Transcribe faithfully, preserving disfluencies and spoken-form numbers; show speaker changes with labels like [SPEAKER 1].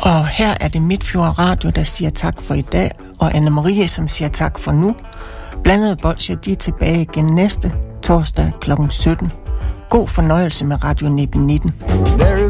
[SPEAKER 1] Og her er det Midtfjord Radio, der siger tak for i dag, og Anne-Marie, som siger tak for nu. Blandede bolsjer, de er tilbage igen næste torsdag klokken sytten. God fornøjelse med Radio nitten nitten.